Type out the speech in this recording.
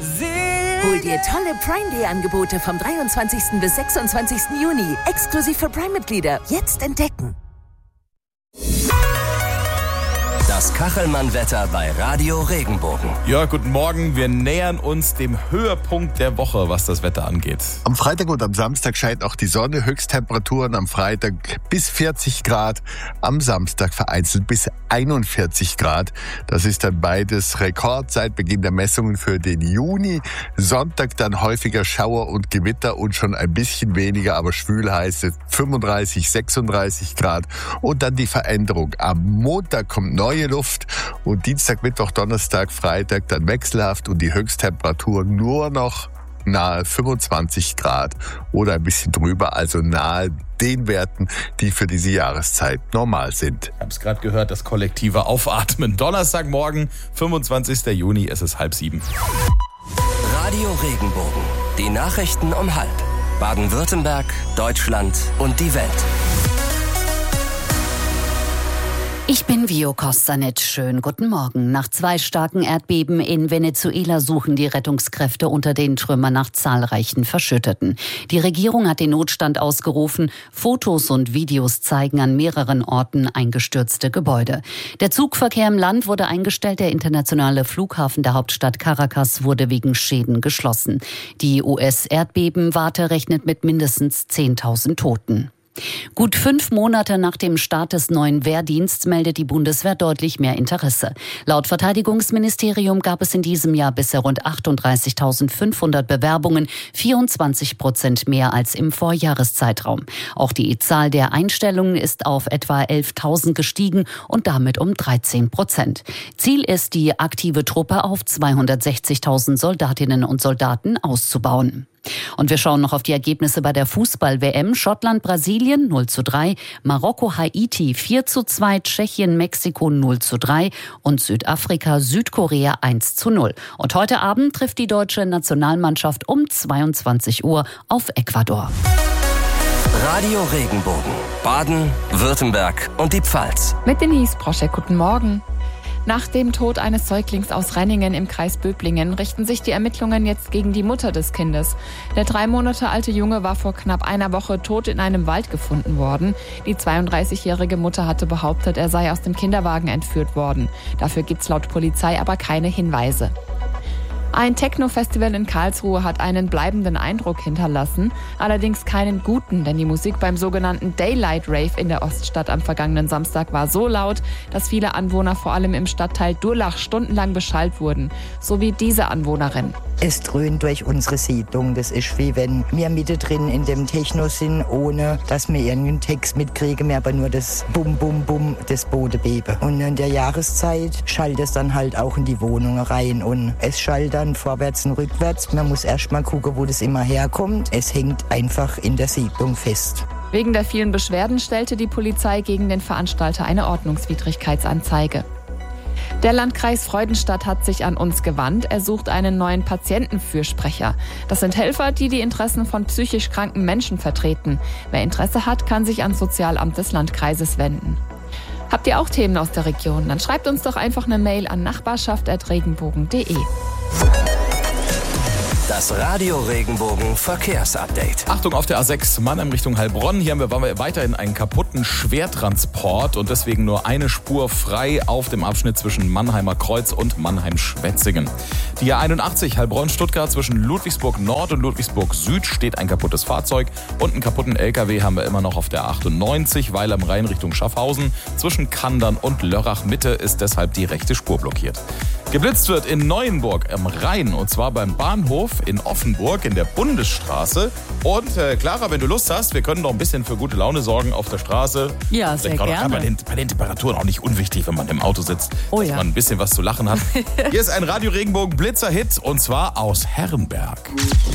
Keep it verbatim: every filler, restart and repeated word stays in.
Hol dir tolle Prime Day Angebote vom dreiundzwanzigsten bis sechsundzwanzigsten Juni. Exklusiv für Prime-Mitglieder. Jetzt entdecken. Das Kachelmann-Wetter bei Radio Regenbogen. Ja, guten Morgen. Wir nähern uns dem Höhepunkt der Woche, was das Wetter angeht. Am Freitag und am Samstag scheint auch die Sonne. Höchsttemperaturen am Freitag bis vierzig Grad, am Samstag vereinzelt bis einundvierzig Grad. Das ist dann beides Rekord seit Beginn der Messungen für den Juni. Sonntag dann häufiger Schauer und Gewitter und schon ein bisschen weniger, aber schwül heiße fünfunddreißig, sechsunddreißig Grad. Und dann die Veränderung. Am Montag kommt neue Luft und Dienstag, Mittwoch, Donnerstag, Freitag dann wechselhaft und die Höchsttemperatur nur noch nahe fünfundzwanzig Grad oder ein bisschen drüber, also nahe den Werten, die für diese Jahreszeit normal sind. Ich habe es gerade gehört, das kollektive Aufatmen. Donnerstagmorgen, fünfundzwanzigsten Juni, es ist halb sieben. Radio Regenbogen. Die Nachrichten um halb. Baden-Württemberg, Deutschland und die Welt. Ich bin Vio Kostanic. Schönen guten Morgen. Nach zwei starken Erdbeben in Venezuela suchen die Rettungskräfte unter den Trümmern nach zahlreichen Verschütteten. Die Regierung hat den Notstand ausgerufen. Fotos und Videos zeigen an mehreren Orten eingestürzte Gebäude. Der Zugverkehr im Land wurde eingestellt. Der internationale Flughafen der Hauptstadt Caracas wurde wegen Schäden geschlossen. Die U S-Erdbebenwarte rechnet mit mindestens zehntausend Toten. Gut fünf Monate nach dem Start des neuen Wehrdienstes meldet die Bundeswehr deutlich mehr Interesse. Laut Verteidigungsministerium gab es in diesem Jahr bisher rund achtunddreißigtausendfünfhundert Bewerbungen, vierundzwanzig Prozent mehr als im Vorjahreszeitraum. Auch die Zahl der Einstellungen ist auf etwa elftausend gestiegen und damit um dreizehn Prozent. Ziel ist, die aktive Truppe auf zweihundertsechzigtausend Soldatinnen und Soldaten auszubauen. Und wir schauen noch auf die Ergebnisse bei der Fußball-W M. Schottland, Brasilien null zu drei, Marokko, Haiti vier zu zwei, Tschechien, Mexiko null zu drei und Südafrika, Südkorea eins zu null. Und heute Abend trifft die deutsche Nationalmannschaft um zweiundzwanzig Uhr auf Ecuador. Radio Regenbogen. Baden, Württemberg und die Pfalz. Mit Denise Broschek, guten Morgen. Nach dem Tod eines Säuglings aus Renningen im Kreis Böblingen richten sich die Ermittlungen jetzt gegen die Mutter des Kindes. Der drei Monate alte Junge war vor knapp einer Woche tot in einem Wald gefunden worden. Die zweiunddreißigjährige Mutter hatte behauptet, er sei aus dem Kinderwagen entführt worden. Dafür gibt's laut Polizei aber keine Hinweise. Ein Techno-Festival in Karlsruhe hat einen bleibenden Eindruck hinterlassen, allerdings keinen guten, denn die Musik beim sogenannten Daylight Rave in der Oststadt am vergangenen Samstag war so laut, dass viele Anwohner vor allem im Stadtteil Durlach stundenlang beschallt wurden, so wie diese Anwohnerin. Es dröhnt durch unsere Siedlung. Das ist wie wenn wir mittendrin in dem Techno sind, ohne dass wir irgendeinen Text mitkriegen, mehr aber nur das Bum, Bum, Bum, das Bodenbeben. Und in der Jahreszeit schallt es dann halt auch in die Wohnungen rein und es schallt dann vorwärts und rückwärts. Man muss erst mal gucken, wo das immer herkommt. Es hängt einfach in der Siedlung fest. Wegen der vielen Beschwerden stellte die Polizei gegen den Veranstalter eine Ordnungswidrigkeitsanzeige. Der Landkreis Freudenstadt hat sich an uns gewandt. Er sucht einen neuen Patientenfürsprecher. Das sind Helfer, die die Interessen von psychisch kranken Menschen vertreten. Wer Interesse hat, kann sich ans Sozialamt des Landkreises wenden. Habt ihr auch Themen aus der Region? Dann schreibt uns doch einfach eine Mail an nachbarschaft at regenbogen punkt de. Das Radio Regenbogen Verkehrsupdate. Achtung auf der A sechs Mannheim Richtung Heilbronn. Hier haben wir weiterhin einen kaputten Schwertransport und deswegen nur eine Spur frei auf dem Abschnitt zwischen Mannheimer Kreuz und Mannheim-Schwetzingen. Die A einundachtzig Heilbronn-Stuttgart zwischen Ludwigsburg Nord und Ludwigsburg Süd steht ein kaputtes Fahrzeug und einen kaputten L K W haben wir immer noch auf der achtundneunzig, weil am Rhein Richtung Schaffhausen zwischen Kandern und Lörrach Mitte ist deshalb die rechte Spur blockiert. Geblitzt wird in Neuenburg am Rhein und zwar beim Bahnhof in Offenburg in der Bundesstraße. Und äh, Clara, wenn du Lust hast, wir können noch ein bisschen für gute Laune sorgen auf der Straße. Ja, sehr gerne. Auch bei, den, bei den Temperaturen auch nicht unwichtig, wenn man im Auto sitzt, oh, dass ja. man ein bisschen was zu lachen hat. Hier ist ein Radio Regenbogen Blitzer-Hit und zwar aus Herrenberg.